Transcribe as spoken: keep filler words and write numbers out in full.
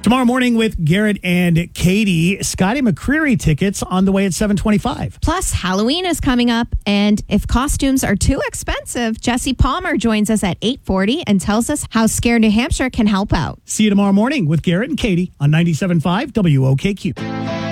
Tomorrow morning with Garrett and Katie, Scotty McCreery tickets on the way at seven twenty-five. Plus, Halloween is coming up, and if costumes are too expensive, Jesse Palmer joins us at eight forty and tells us how Scare New Hampshire can help out. See you tomorrow morning with Garrett and Katie on ninety-seven point five W O K Q.